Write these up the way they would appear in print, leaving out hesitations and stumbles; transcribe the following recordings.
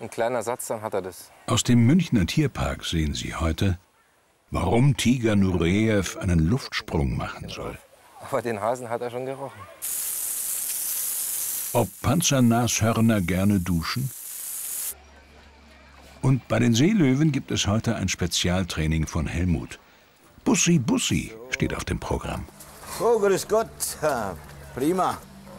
Ein kleiner Satz, dann hat er das. Aus dem Münchner Tierpark sehen Sie heute, warum Tiger Nureyev einen Luftsprung machen soll. Aber den Hasen hat er schon gerochen. Ob Panzernashörner gerne duschen? Und bei den Seelöwen gibt es heute ein Spezialtraining von Helmut. Bussi Bussi steht auf dem Programm. Oh, grüß Gott. Prima.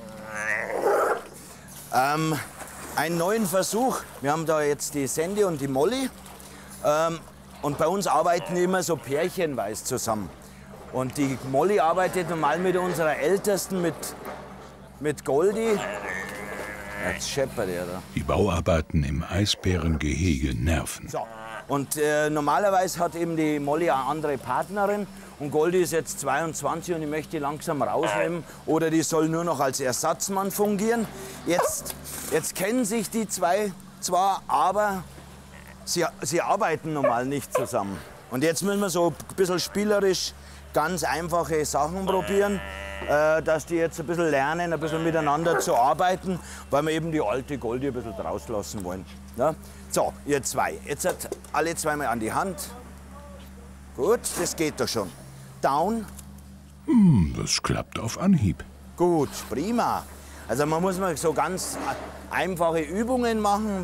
Einen neuen Versuch. Wir haben da jetzt die Sandy und die Molly. Und bei uns arbeiten immer so pärchenweise zusammen. Und die Molly arbeitet normal mit unserer Ältesten, mit Goldie. Jetzt scheppert er da. Die Bauarbeiten im Eisbärengehege nerven. So. Und normalerweise hat eben die Molly eine andere Partnerin. Und Goldie ist jetzt 22 und ich möchte die langsam rausnehmen. Oder die soll nur noch als Ersatzmann fungieren. Jetzt kennen sich die zwei zwar, aber sie arbeiten normal nicht zusammen. Und jetzt müssen wir so ein bisschen spielerisch ganz einfache Sachen probieren, dass die jetzt ein bisschen lernen, ein bisschen miteinander zu arbeiten, weil wir eben die alte Goldie ein bisschen rauslassen wollen. Ja? So, ihr zwei. Jetzt alle zweimal an die Hand. Gut, das geht doch schon. Down. Das klappt auf Anhieb. Gut, prima. Also man muss mal so ganz einfache Übungen machen,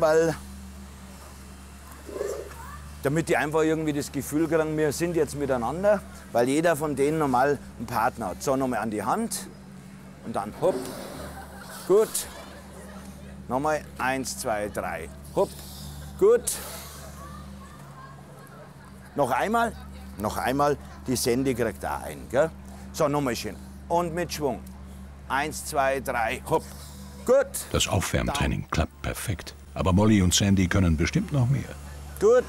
damit die einfach irgendwie das Gefühl kriegen, wir sind jetzt miteinander, weil jeder von denen normal einen Partner hat. So, nochmal an die Hand und dann hopp. Gut. Nochmal 1, 2, 3. Hopp. Gut. Noch einmal. Noch einmal. Die Sandy kriegt da einen. Gell? So, nochmal schön. Und mit Schwung. 1, 2, 3. Hopp. Gut. Das Aufwärmtraining klappt perfekt. Aber Molly und Sandy können bestimmt noch mehr. Gut.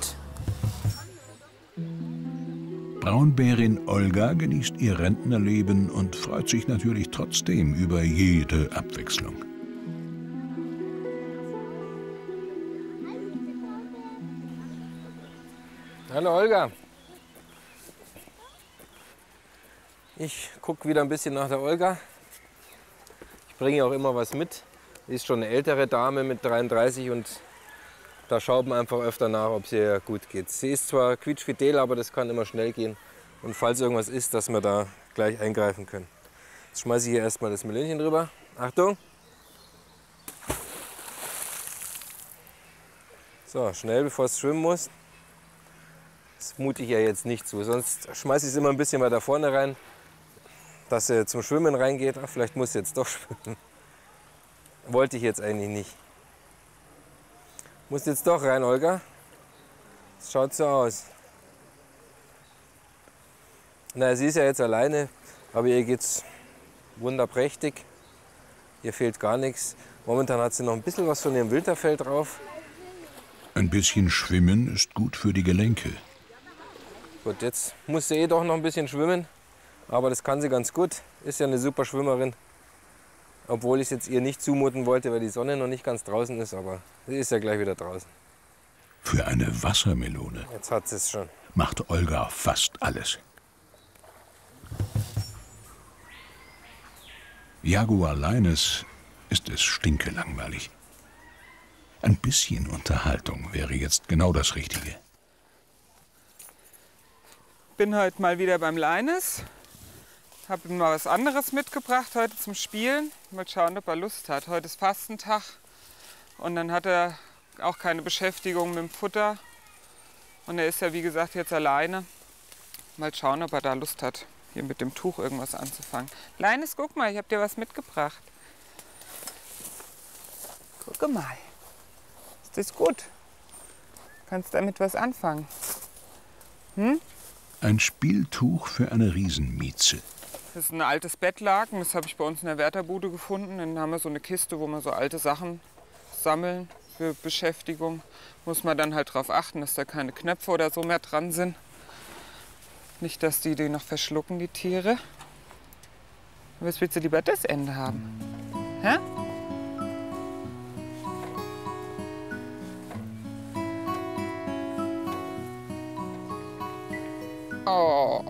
Braunbärin Olga genießt ihr Rentnerleben und freut sich natürlich trotzdem über jede Abwechslung. Hallo Olga. Ich gucke wieder ein bisschen nach der Olga. Ich bringe auch immer was mit. Sie ist schon eine ältere Dame mit 33 und da schaut man einfach öfter nach, ob es ihr gut geht. Sie ist zwar quietschfidel, aber das kann immer schnell gehen. Und falls irgendwas ist, dass wir da gleich eingreifen können. Jetzt schmeiße ich hier erstmal das Melönchen drüber. Achtung! So, schnell, bevor es schwimmen muss. Das mute ich ja jetzt nicht zu. Sonst schmeiße ich es immer ein bisschen weiter vorne rein, dass er zum Schwimmen reingeht. Ach, vielleicht muss sie jetzt doch schwimmen. Wollte ich jetzt eigentlich nicht. Muss jetzt doch rein, Olga. Das schaut so aus. Na, sie ist ja jetzt alleine, aber ihr geht's wunderprächtig. Ihr fehlt gar nichts. Momentan hat sie noch ein bisschen was von ihrem Winterfell drauf. Ein bisschen Schwimmen ist gut für die Gelenke. Gut, jetzt muss sie doch noch ein bisschen schwimmen. Aber das kann sie ganz gut. Ist ja eine super Schwimmerin. Obwohl ich es jetzt ihr nicht zumuten wollte, weil die Sonne noch nicht ganz draußen ist. Aber sie ist ja gleich wieder draußen. Für eine Wassermelone Jetzt hat sie es schon. macht Olga fast alles. Jaguar Linus ist es stinkelangweilig. Ein bisschen Unterhaltung wäre jetzt genau das Richtige. Bin heute mal wieder beim Linus. Habe ihm mal was anderes mitgebracht heute zum Spielen. Mal schauen, ob er Lust hat. Heute ist Fastentag und dann hat er auch keine Beschäftigung mit dem Futter. Und er ist ja wie gesagt jetzt alleine. Mal schauen, ob er da Lust hat, hier mit dem Tuch irgendwas anzufangen. Linus, guck mal, ich habe dir was mitgebracht. Guck mal. Ist das gut? Kannst damit was anfangen? Hm? Ein Spieltuch für eine Riesenmieze. Das ist ein altes Bettlaken, das habe ich bei uns in der Wärterbude gefunden. Dann haben wir so eine Kiste, wo wir so alte Sachen sammeln für Beschäftigung. Muss man dann halt darauf achten, dass da keine Knöpfe oder so mehr dran sind. Nicht, dass die noch verschlucken, die Tiere. Was willst du lieber das Ende haben? Hä? Oh.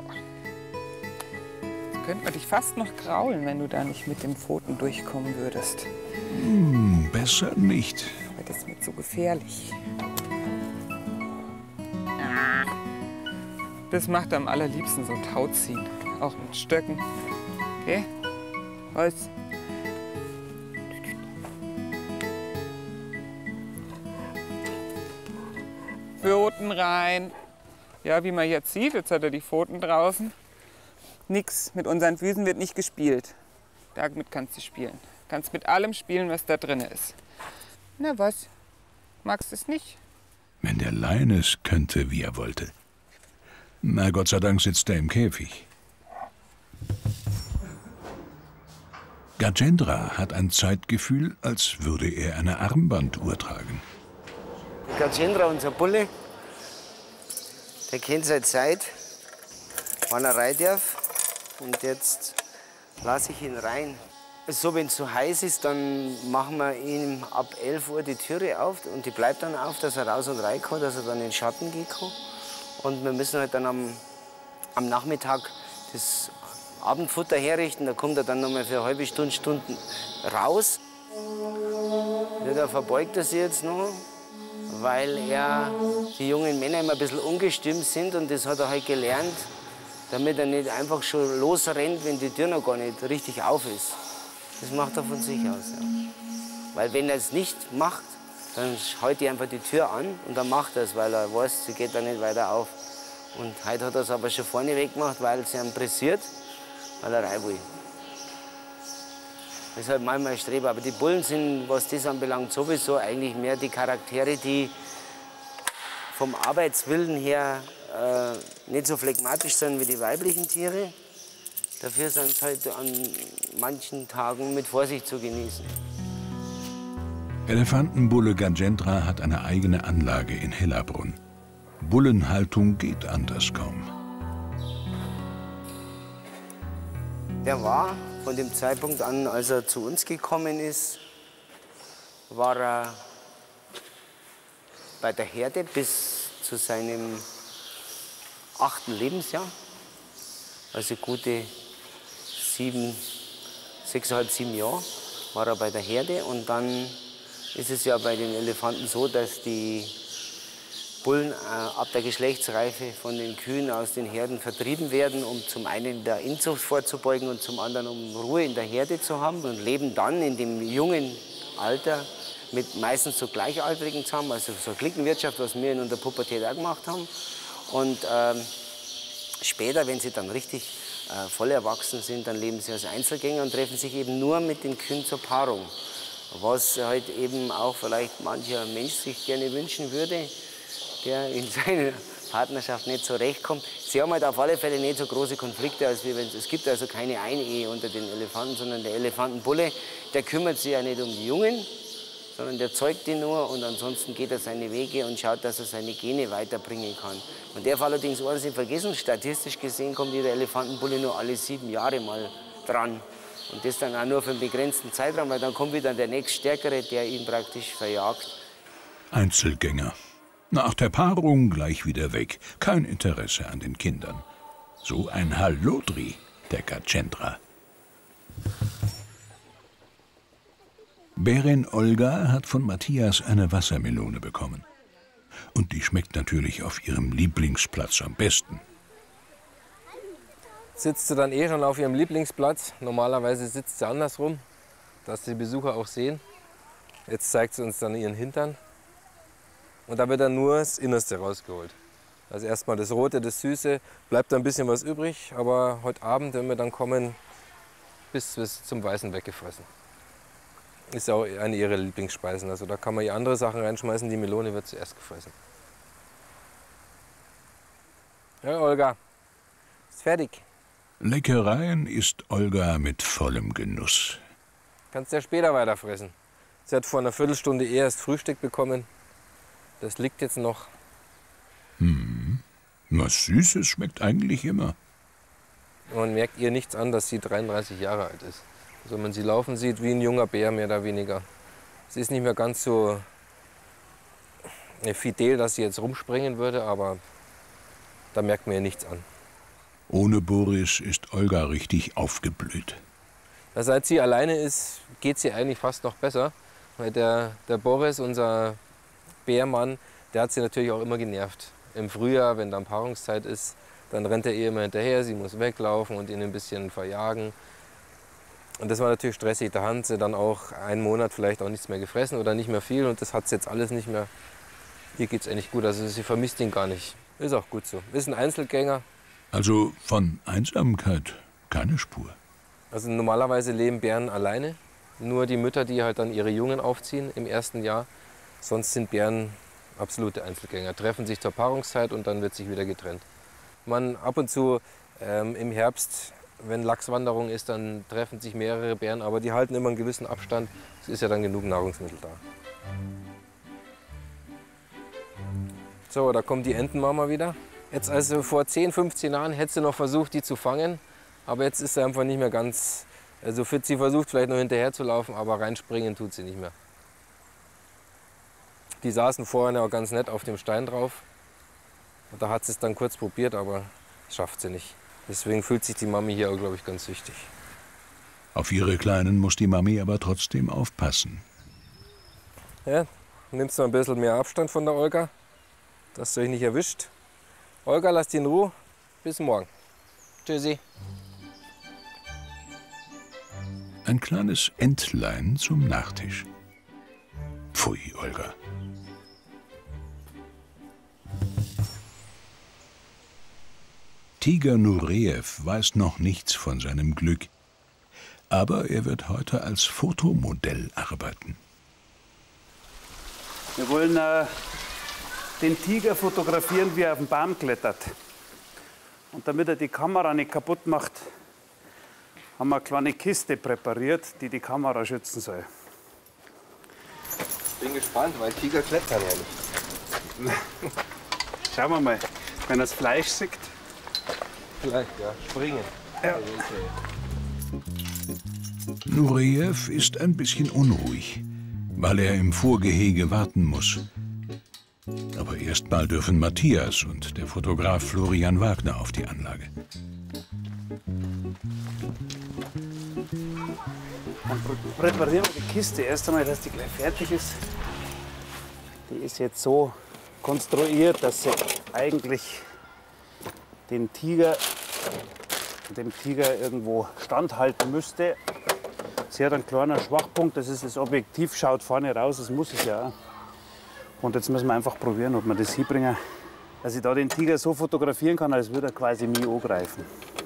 Jetzt könnte man dich fast noch kraulen, wenn du da nicht mit den Pfoten durchkommen würdest. Besser nicht. Das ist mir zu gefährlich. Das macht er am allerliebsten, so ein Tauziehen. Auch mit Stöcken. Okay? Was? Pfoten rein. Ja, wie man jetzt sieht, jetzt hat er die Pfoten draußen. Nix, mit unseren Füßen wird nicht gespielt. Damit kannst du spielen. Kannst mit allem spielen, was da drin ist. Na was? Magst du es nicht? Wenn der Linus könnte, wie er wollte. Na, Gott sei Dank sitzt er im Käfig. Gajendra hat ein Zeitgefühl, als würde er eine Armbanduhr tragen. Gajendra, unser Bulle, der kennt seine Zeit, wann er rein darf. Und jetzt lasse ich ihn rein. So, wenn es so heiß ist, dann machen wir ihm ab 11 Uhr die Türe auf. Und die bleibt dann auf, dass er raus und rein kann, dass er dann in den Schatten gehen kann. Und wir müssen halt dann am Nachmittag das Abendfutter herrichten. Da kommt er dann noch mal für eine halbe Stunde raus. Ja, da verbeugt er sich jetzt noch, weil die jungen Männer immer ein bisschen ungestüm sind. Und das hat er halt gelernt, damit er nicht einfach schon losrennt, wenn die Tür noch gar nicht richtig auf ist. Das macht er von sich aus. Ja. Weil wenn er es nicht macht, dann hält er einfach die Tür an und dann macht er es, weil er weiß, sie geht dann nicht weiter auf. Und heute hat er es aber schon vorne weggemacht, weil es ihn pressiert, weil er rein will. Das ist halt manchmal ein Streber. Aber die Bullen sind, was das anbelangt, sowieso eigentlich mehr die Charaktere, die vom Arbeitswillen her nicht so phlegmatisch sind wie die weiblichen Tiere. Dafür sind es halt an manchen Tagen mit Vorsicht zu genießen. Elefantenbulle Gajendra hat eine eigene Anlage in Hellabrunn. Bullenhaltung geht anders kaum. Der war von dem Zeitpunkt an, als er zu uns gekommen ist, war er bei der Herde bis zu seinem 8. Lebensjahr. Also gute 6,5, 7 Jahre war er bei der Herde. Und dann ist es ja bei den Elefanten so, dass die Bullen ab der Geschlechtsreife von den Kühen aus den Herden vertrieben werden, um zum einen der Inzucht vorzubeugen und zum anderen um Ruhe in der Herde zu haben, und leben dann in dem jungen Alter mit meistens so Gleichaltrigen zusammen, also so Cliquenwirtschaft, was wir in der Pubertät auch gemacht haben. Und später, wenn sie dann richtig voll erwachsen sind, dann leben sie als Einzelgänger und treffen sich eben nur mit den Kühen zur Paarung. Was halt eben auch vielleicht mancher Mensch sich gerne wünschen würde, der in seiner Partnerschaft nicht zurechtkommt. Sie haben halt auf alle Fälle nicht so große Konflikte, als wie wenn es gibt also keine Einehe unter den Elefanten, sondern der Elefantenbulle, der kümmert sich ja nicht um die Jungen, sondern der zeugt die nur, und ansonsten geht er seine Wege und schaut, dass er seine Gene weiterbringen kann. Man darf allerdings eines nicht vergessen, statistisch gesehen kommt jeder Elefantenbulle nur alle 7 Jahre mal dran. Und das dann auch nur für einen begrenzten Zeitraum, weil dann kommt wieder der nächststärkere, der ihn praktisch verjagt. Einzelgänger. Nach der Paarung gleich wieder weg. Kein Interesse an den Kindern. So ein Hallodri, der Gajendra. Bärin Olga hat von Matthias eine Wassermelone bekommen. Und die schmeckt natürlich auf ihrem Lieblingsplatz am besten. Sitzt sie dann schon auf ihrem Lieblingsplatz. Normalerweise sitzt sie andersrum, dass die Besucher auch sehen. Jetzt zeigt sie uns dann ihren Hintern. Und da wird dann nur das Innerste rausgeholt. Also erstmal das Rote, das Süße, bleibt da ein bisschen was übrig. Aber heute Abend, wenn wir dann kommen, bis zum Weißen weggefressen. Ist auch eine ihrer Lieblingsspeisen. Also da kann man ihr andere Sachen reinschmeißen, die Melone wird zuerst gefressen. Ja, Olga, ist fertig. Leckereien isst Olga mit vollem Genuss. Kannst ja später weiterfressen. Sie hat vor einer Viertelstunde erst Frühstück bekommen. Das liegt jetzt noch. Was Süßes schmeckt eigentlich immer. Man merkt ihr nichts an, dass sie 33 Jahre alt ist. Also wenn man sie laufen sieht, wie ein junger Bär, mehr oder weniger. Sie ist nicht mehr ganz so fidel, dass sie jetzt rumspringen würde, aber da merkt man ihr nichts an. Ohne Boris ist Olga richtig aufgeblüht. Seit sie alleine ist, geht sie eigentlich fast noch besser. Weil der Boris, unser Bärmann, der hat sie natürlich auch immer genervt. Im Frühjahr, wenn dann Paarungszeit ist, dann rennt er ihr immer hinterher, sie muss weglaufen und ihn ein bisschen verjagen. Und das war natürlich stressig. Da haben sie dann auch einen Monat vielleicht auch nichts mehr gefressen oder nicht mehr viel. Und das hat sie jetzt alles nicht mehr. Hier geht es eigentlich gut. Also sie vermisst ihn gar nicht. Ist auch gut so. Ist ein Einzelgänger. Also von Einsamkeit keine Spur. Also normalerweise leben Bären alleine. Nur die Mütter, die halt dann ihre Jungen aufziehen im ersten Jahr. Sonst sind Bären absolute Einzelgänger. Treffen sich zur Paarungszeit und dann wird sich wieder getrennt. Man ab und zu im Herbst, wenn Lachswanderung ist, dann treffen sich mehrere Bären, aber die halten immer einen gewissen Abstand. Es ist ja dann genug Nahrungsmittel da. So, da kommt die Entenmama wieder. Jetzt also vor 10, 15 Jahren hätte sie noch versucht, die zu fangen. Aber jetzt ist sie einfach nicht mehr ganz so fit. Sie versucht vielleicht noch hinterher zu laufen, aber reinspringen tut sie nicht mehr. Die saßen vorhin auch ganz nett auf dem Stein drauf. Da hat sie es dann kurz probiert, aber das schafft sie nicht. Deswegen fühlt sich die Mami hier auch, glaube ich, ganz süchtig. Auf ihre Kleinen muss die Mami aber trotzdem aufpassen. Ja, nimmst du ein bisschen mehr Abstand von der Olga, dass du dich nicht erwischt. Olga, lass die in Ruhe. Bis morgen. Tschüssi. Ein kleines Entlein zum Nachtisch. Pfui, Olga. Tiger Nureyev weiß noch nichts von seinem Glück. Aber er wird heute als Fotomodell arbeiten. Wir wollen den Tiger fotografieren, wie er auf den Baum klettert. Und damit er die Kamera nicht kaputt macht, haben wir eine kleine Kiste präpariert, die die Kamera schützen soll. Bin gespannt, weil Tiger klettern ja nicht. Schauen wir mal, wenn er das Fleisch sieht. Vielleicht, ja. Springen. Ja. Nureyev ist ein bisschen unruhig, weil er im Vorgehege warten muss. Aber erstmal dürfen Matthias und der Fotograf Florian Wagner auf die Anlage. Dann präparieren wir die Kiste erst einmal, dass die gleich fertig ist. Die ist jetzt so konstruiert, dass sie eigentlich dem Tiger irgendwo standhalten müsste. Sie hat einen kleinen Schwachpunkt, das ist das Objektiv, schaut vorne raus, das muss es ja auch. Und jetzt müssen wir einfach probieren, ob wir das hinbringen, dass ich da den Tiger so fotografieren kann, als würde er quasi mich angreifen.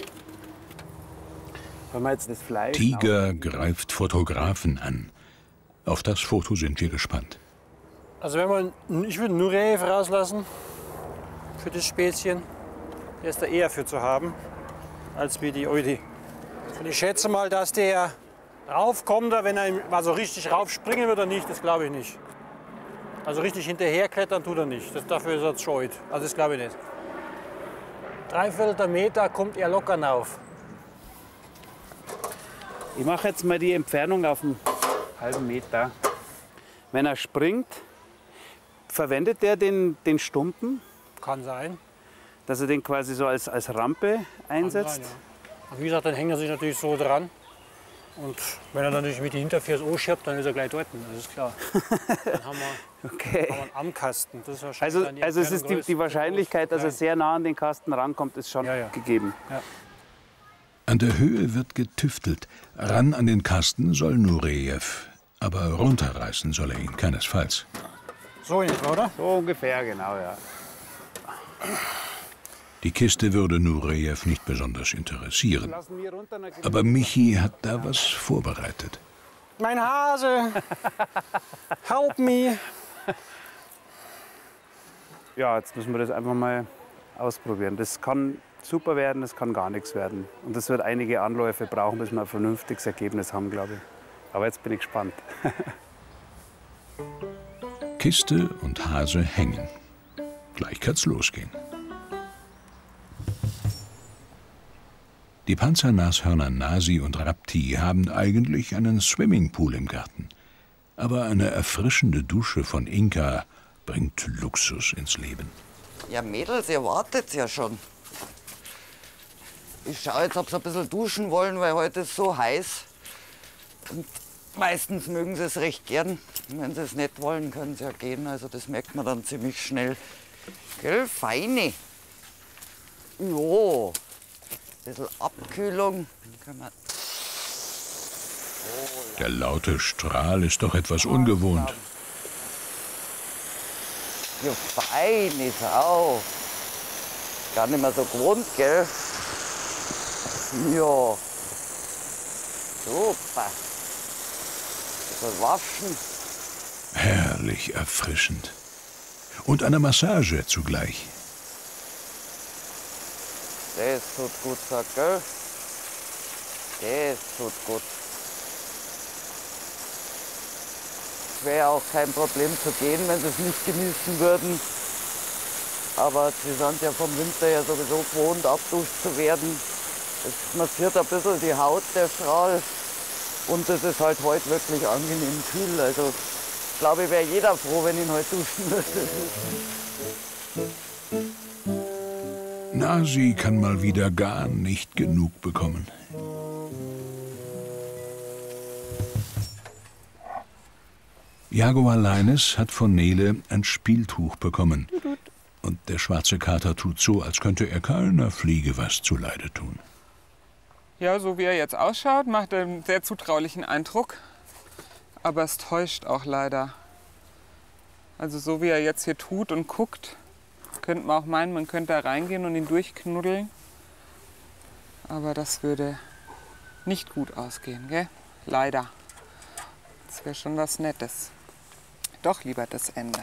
Wenn wir jetzt das Fleisch Tiger greift Fotografen an. Auf das Foto sind wir gespannt. Also ich würde Nureyev rauslassen für das Spätzchen. Der ist da eher für zu haben, als wie die Oidi. Und ich schätze mal, dass der raufkommt, wenn er mal so richtig raufspringen wird er nicht, das glaube ich nicht. Also richtig hinterherklettern tut er nicht, dafür ist er zu scheu. Also das glaube ich nicht. 3/4 Meter kommt er locker rauf. Ich mache jetzt mal die Entfernung auf einen halben Meter. Wenn er springt, verwendet er den Stumpen, Kann sein. dass er den quasi so als Rampe einsetzt. Kann sein, ja. Wie gesagt, dann hängt er sich natürlich so dran. Und wenn er dann natürlich mit den Hinterfüße anschiebt, dann ist er gleich dort. Das ist klar. Dann haben wir, Okay. haben wir einen Amkasten. Das ist wahrscheinlich dann Also es ist die Wahrscheinlichkeit, dass er Nein. sehr nah an den Kasten rankommt, ist schon Ja. gegeben. An der Höhe wird getüftelt. Ran an den Kasten soll Nureyev. Aber runterreißen soll er ihn keinesfalls. So in etwa, oder? So ungefähr, genau, ja. Die Kiste würde Nureyev nicht besonders interessieren. Lassen wir runter, dann Aber Michi hat da was vorbereitet. Mein Hase! Help me! Ja, jetzt müssen wir das einfach mal ausprobieren. Das kann super werden, das kann gar nichts werden. Und das wird einige Anläufe brauchen, bis wir ein vernünftiges Ergebnis haben, glaube ich. Aber jetzt bin ich gespannt. Kiste und Hase hängen. Gleich kann's losgehen. Die Panzernashörner Nasi und Rapti haben eigentlich einen Swimmingpool im Garten. Aber eine erfrischende Dusche von Inka bringt Luxus ins Leben. Ja, Mädels, ihr wartet ja schon. Ich schaue jetzt, ob sie ein bisschen duschen wollen, weil heute ist so heiß. Und Meistens mögen sie es recht gern. Wenn sie es nicht wollen, können sie ja gehen. Also das merkt man dann ziemlich schnell. Gell, feine. Jo, ein bisschen Abkühlung. Dann können wir Der laute Strahl ist doch etwas ungewohnt. ja, feine Sau. Gar nicht mehr so gewohnt, gell? Ja. Super. So waschen. Herrlich erfrischend. Und eine Massage zugleich. Das tut gut, sagt, gell? Das tut gut. Es wäre auch kein Problem zu gehen, wenn sie es nicht genießen würden. Aber sie sind ja vom Winter ja sowieso gewohnt, abduscht zu werden. Es massiert ein bisschen die Haut, der Strahl. Und es ist halt heute wirklich angenehm kühl. Also ich glaube, wäre jeder froh, wenn ihn heute duschen würde. Nasi kann mal wieder gar nicht genug bekommen. Jaguar Leines hat von Nele ein Spieltuch bekommen. Und der schwarze Kater tut so, als könnte er keiner Fliege was zuleide tun. Ja, so wie er jetzt ausschaut, macht er einen sehr zutraulichen Eindruck. Aber es täuscht auch leider. Also so wie er jetzt hier tut und guckt, könnte man auch meinen, man könnte da reingehen und ihn durchknuddeln. Aber das würde nicht gut ausgehen, gell? Leider. Das wäre schon was Nettes. Doch lieber das Ende.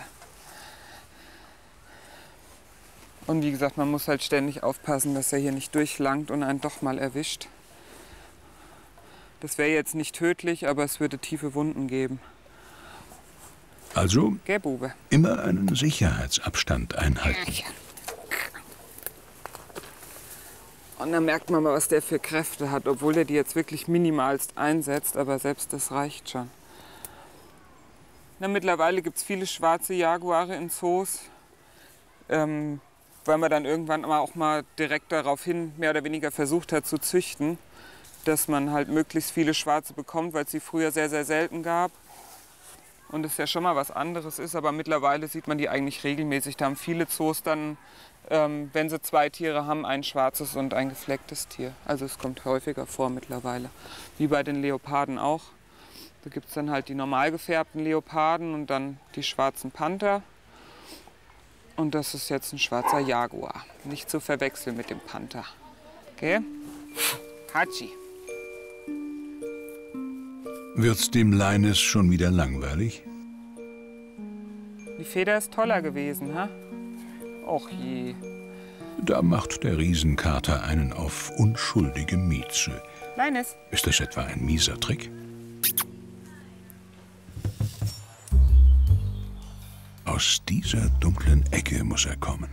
Und wie gesagt, man muss halt ständig aufpassen, dass er hier nicht durchlangt und einen doch mal erwischt. Das wäre jetzt nicht tödlich, aber es würde tiefe Wunden geben. Also Gell, Bube? immer einen Sicherheitsabstand einhalten. Und dann merkt man mal, was der für Kräfte hat, obwohl der die jetzt wirklich minimalst einsetzt, aber selbst das reicht schon. Na, mittlerweile gibt es viele schwarze Jaguare in Zoos, weil man dann irgendwann auch mal direkt daraufhin mehr oder weniger versucht hat zu züchten, dass man halt möglichst viele Schwarze bekommt, weil es sie früher sehr, sehr selten gab. Und es ja schon mal was anderes ist, aber mittlerweile sieht man die eigentlich regelmäßig. Da haben viele Zoos dann, wenn sie 2 Tiere haben, ein schwarzes und ein geflecktes Tier. Also es kommt häufiger vor mittlerweile, wie bei den Leoparden auch. Da gibt es dann halt die normal gefärbten Leoparden und dann die schwarzen Panther. Und das ist jetzt ein schwarzer Jaguar. Nicht zu verwechseln mit dem Panther. Okay? Hatschi. Wird's dem Leines schon wieder langweilig? Die Feder ist toller gewesen, ha? Och je. Da macht der Riesenkater einen auf unschuldige Mieze. Leines. Ist das etwa ein mieser Trick? Aus dieser dunklen Ecke muss er kommen.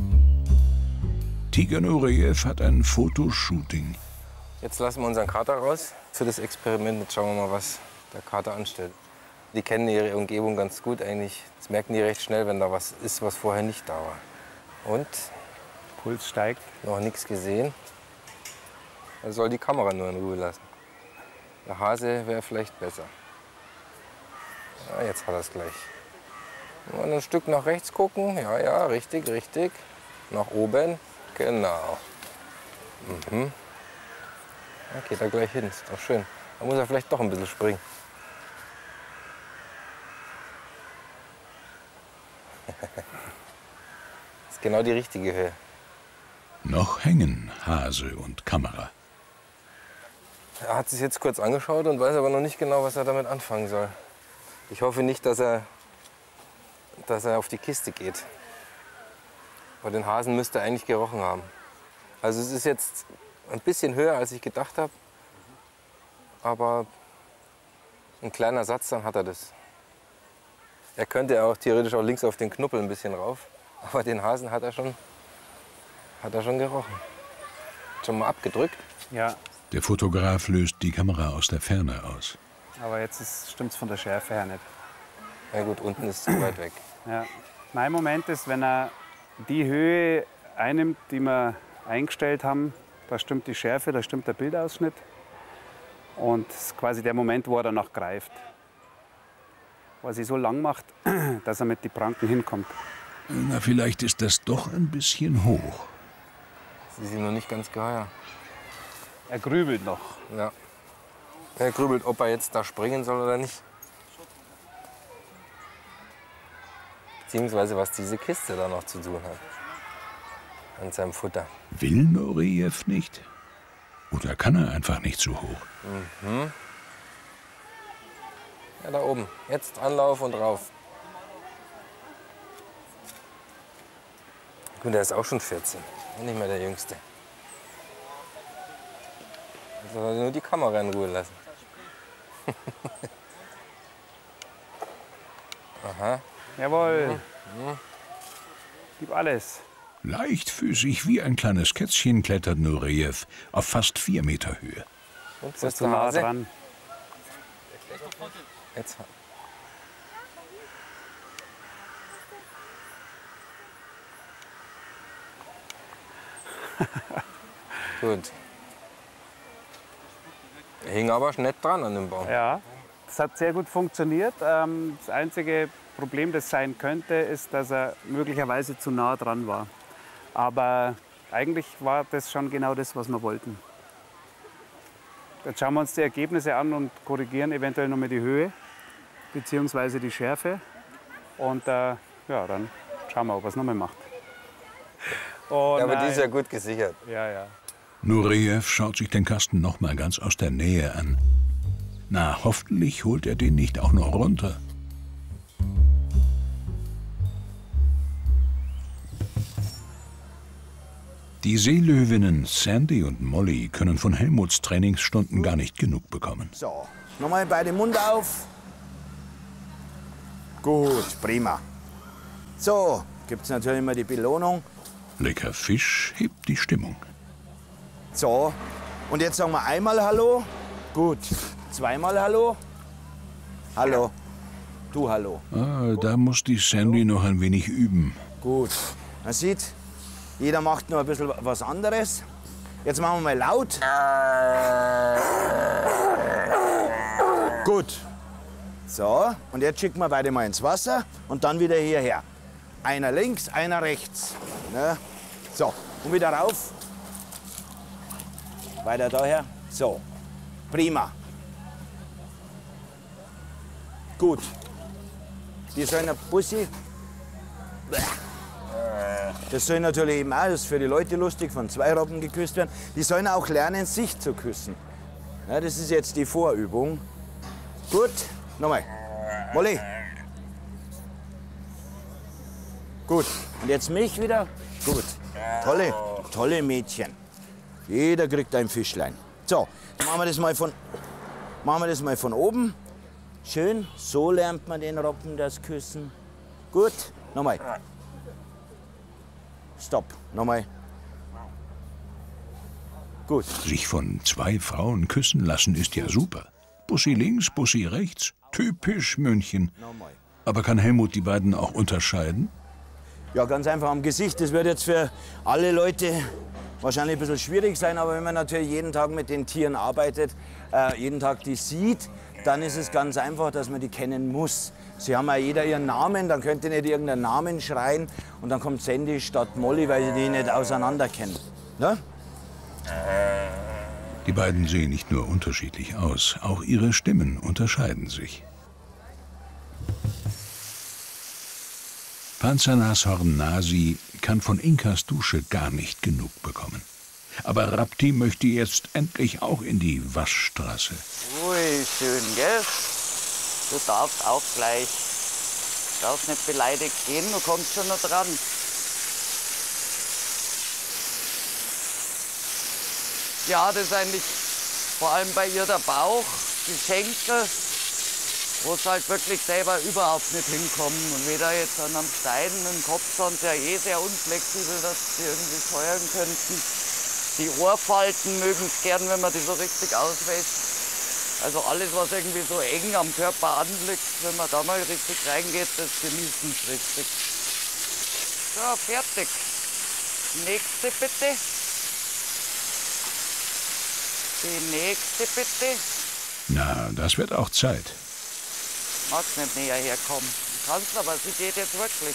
Tiger Nureyev hat ein Fotoshooting. Jetzt lassen wir unseren Kater raus für das Experiment. Jetzt schauen wir mal, was der Kater anstellt. Die kennen ihre Umgebung ganz gut eigentlich. Das merken die recht schnell, wenn da was ist, was vorher nicht da war. Und? Puls steigt. Noch nichts gesehen. Er soll die Kamera nur in Ruhe lassen. Der Hase wäre vielleicht besser. Ja, jetzt hat er es gleich. Mal ein Stück nach rechts gucken. Ja, ja, richtig, richtig. Nach oben. Genau. Mhm. Da geht er gleich hin. Ist doch schön. Da muss er vielleicht doch ein bisschen springen. Das ist genau die richtige Höhe. Noch hängen Hase und Kamera. Er hat sich jetzt kurz angeschaut und weiß aber noch nicht genau, was er damit anfangen soll. Ich hoffe nicht, dass er auf die Kiste geht. Aber den Hasen müsste er eigentlich gerochen haben. Also es ist jetzt ein bisschen höher, als ich gedacht habe. Aber ein kleiner Satz, dann hat er das. Er könnte auch theoretisch auch links auf den Knuppel ein bisschen rauf. Aber den Hasen hat er schon gerochen. Schon mal abgedrückt? Ja, Der Fotograf löst die Kamera aus der Ferne aus. aber jetzt stimmt es von der Schärfe her nicht. Na gut, unten ist es zu weit weg. Ja. Mein Moment ist, wenn er die Höhe einnimmt, die wir eingestellt haben, da stimmt die Schärfe, da stimmt der Bildausschnitt. Und das ist quasi der Moment, wo er danach greift. Wo er sich so lang macht, dass er mit den Pranken hinkommt. Na, vielleicht ist das doch ein bisschen hoch. Sie sind noch nicht ganz geheuer. Er grübelt noch. Ja. Er grübelt, ob er jetzt da springen soll oder nicht. Beziehungsweise, was diese Kiste da noch zu tun hat. An seinem Futter. Will Nureyev nicht? Oder kann er einfach nicht so hoch? Mhm. Ja, da oben. Jetzt Anlauf und rauf. Gut, der ist auch schon 14. Nicht mehr der Jüngste. Jetzt soll er nur die Kamera in Ruhe lassen. Aha. Jawohl. Gib alles. Leichtfüßig wie ein kleines Kätzchen klettert Nureyev auf fast 4 Meter Höhe. Und Das ist zu nah dran. Jetzt. Gut. Er hing aber nett dran an dem Baum. Ja, das hat sehr gut funktioniert. Das einzige Problem, das sein könnte, ist, dass er möglicherweise zu nah dran war. Aber eigentlich war das schon genau das, was wir wollten. Jetzt schauen wir uns die Ergebnisse an und korrigieren eventuell noch mal die Höhe bzw. die Schärfe. Und ja, dann schauen wir, ob er es nochmal macht. Oh, Ja, aber nein. die ist ja gut gesichert. Ja, ja. Nureyev schaut sich den Kasten noch mal ganz aus der Nähe an. Na, hoffentlich holt er den nicht auch noch runter. Die Seelöwinnen Sandy und Molly können von Helmuts Trainingsstunden gar nicht genug bekommen. So, nochmal beide Mund auf. Gut, prima. So, gibt es natürlich immer die Belohnung. Lecker Fisch hebt die Stimmung. So, und jetzt sagen wir einmal Hallo. Gut, zweimal Hallo. Hallo. Du Hallo. Ah, da muss die Sandy noch ein wenig üben. Gut. Man sieht, jeder macht nur ein bisschen was anderes. Jetzt machen wir mal laut. Gut. So, und jetzt schicken wir beide mal ins Wasser und dann wieder hierher. Einer links, einer rechts. Ne? So, und wieder rauf. Weiter daher. So, prima. Gut. Die sollen ein Bussi. Das soll natürlich eben auch, das ist für die Leute lustig, von 2 Robben geküsst werden. Die sollen auch lernen, sich zu küssen. Ja, das ist jetzt die Vorübung. Gut, nochmal. Molly. Gut, und jetzt mich wieder. Gut, tolle Mädchen. Jeder kriegt ein Fischlein. So, dann machen wir das mal von oben. Schön, so lernt man den Robben das Küssen. Gut, nochmal. Stopp, nochmal. Gut. Sich von 2 Frauen küssen lassen ist ja super. Bussi links, Bussi rechts. Typisch München. Nochmal. Aber kann Helmut die beiden auch unterscheiden? Ja, ganz einfach am Gesicht. Das wird jetzt für alle Leute wahrscheinlich ein bisschen schwierig sein, aber wenn man natürlich jeden Tag mit den Tieren arbeitet, jeden Tag die sieht, dann ist es ganz einfach, dass man die kennen muss. Sie haben ja jeder ihren Namen, dann könnt ihr nicht irgendeinen Namen schreien und dann kommt Sandy statt Molly, weil sie die nicht auseinander kennen. Ne? Die beiden sehen nicht nur unterschiedlich aus, auch ihre Stimmen unterscheiden sich. Panzernashorn Nasi kann von Inkas Dusche gar nicht genug bekommen. Aber Rapti möchte jetzt endlich auch in die Waschstraße. Ui, schön, gell? Du darfst auch gleich. Du darfst nicht beleidigt gehen, du kommst schon noch dran. Ja, das ist eigentlich vor allem bei ihr der Bauch, die Schenkel, wo es halt wirklich selber überhaupt nicht hinkommen. Und weder jetzt an einem Stein mit dem Kopf sind ja eh sehr unflexibel, dass sie irgendwie steuern könnten. Die Ohrfalten mögen es gern, wenn man die so richtig auswäscht. Also alles, was irgendwie so eng am Körper anliegt, wenn man da mal richtig reingeht, das genießen es richtig. So, fertig. Nächste bitte. Die nächste bitte. Na, das wird auch Zeit. Magst nicht näher herkommen. Du kannst, aber sie geht jetzt wirklich.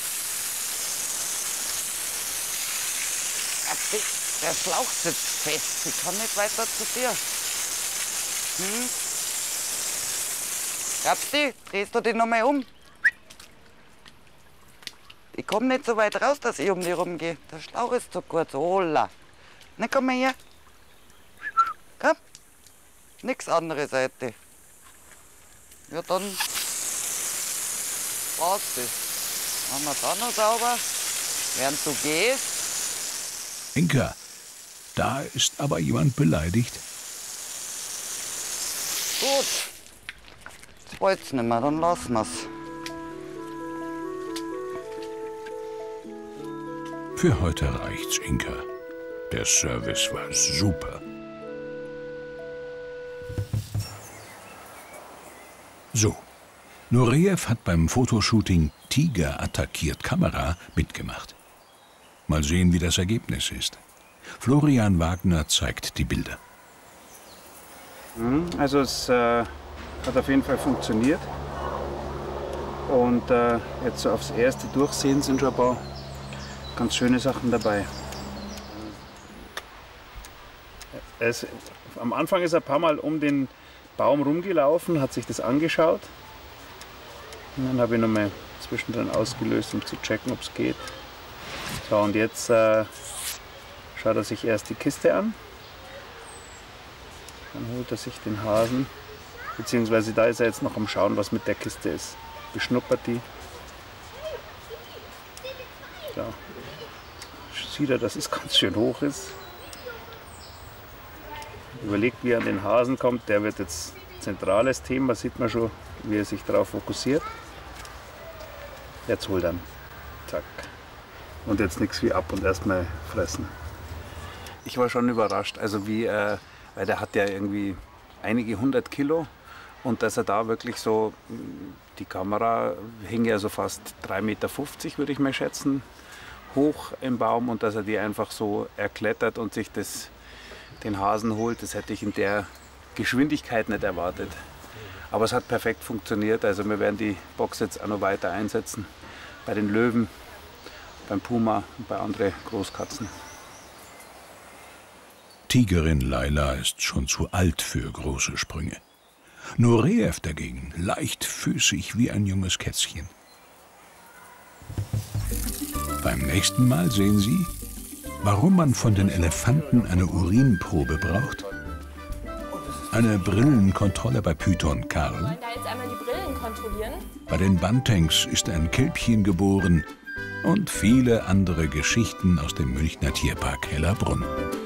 Der Schlauch sitzt fest. Sie kann nicht weiter zu dir. Rapsi, drehst du dich noch mal um? Ich komme nicht so weit raus, dass ich um die rumgehe. Der Schlauch ist zu kurz. Hola. Na, komm mal her. Komm. Nix andere Seite. Ja, dann war's das. Machen wir da noch sauber. Während du gehst. Inka, da ist aber jemand beleidigt. Gut. Jetzt wollt's nicht mehr, dann lassen wir's. Für heute reicht's, Inka. Der Service war super. So, Nureyev hat beim Fotoshooting Tiger attackiert Kamera mitgemacht. Mal sehen, wie das Ergebnis ist. Florian Wagner zeigt die Bilder. Also es hat auf jeden Fall funktioniert. Und jetzt so aufs erste Durchsehen sind schon ein paar ganz schöne Sachen dabei. Am Anfang ist er ein paar Mal um den Baum rumgelaufen, hat sich das angeschaut. Und dann habe ich nochmal zwischendrin ausgelöst, um zu checken, ob es geht. So, und jetzt schaut er sich erst die Kiste an. Dann holt er sich den Hasen. Beziehungsweise da ist er jetzt noch am Schauen, was mit der Kiste ist. Beschnuppert die. So. Sieht er, dass es ganz schön hoch ist. Überlegt, wie er an den Hasen kommt. Der wird jetzt zentrales Thema, sieht man schon, wie er sich darauf fokussiert. Jetzt holt er ihn. Zack. Und jetzt nichts wie ab und erstmal fressen. Ich war schon überrascht, also weil der hat ja irgendwie einige 100 Kilo und dass er da wirklich so, die Kamera hing ja so fast 3,50 Meter, würde ich mal schätzen, hoch im Baum und dass er die einfach so erklettert und sich den Hasen holt, das hätte ich in der Geschwindigkeit nicht erwartet. Aber es hat perfekt funktioniert, also wir werden die Box jetzt auch noch weiter einsetzen bei den Löwen, beim Puma und bei anderen Großkatzen. Tigerin Laila ist schon zu alt für große Sprünge. Nureyev dagegen leichtfüßig wie ein junges Kätzchen. Beim nächsten Mal sehen Sie, warum man von den Elefanten eine Urinprobe braucht, eine Brillenkontrolle bei Python Karl. Wir wollen da jetzt einmal die Brillen kontrollieren. Bei den Bantengs ist ein Kälbchen geboren und viele andere Geschichten aus dem Münchner Tierpark Hellerbrunn.